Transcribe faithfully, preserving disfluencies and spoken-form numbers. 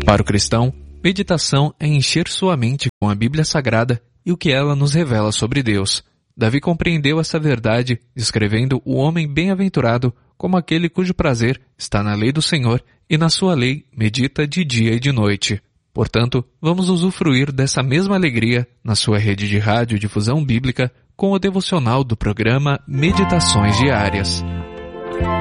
Para o cristão, meditação é encher sua mente com a Bíblia Sagrada e o que ela nos revela sobre Deus. Davi compreendeu essa verdade, descrevendo o homem bem-aventurado como aquele cujo prazer está na lei do Senhor e na sua lei medita de dia e de noite. Portanto, vamos usufruir dessa mesma alegria na sua rede de rádio difusão bíblica com o devocional do programa Meditações Diárias.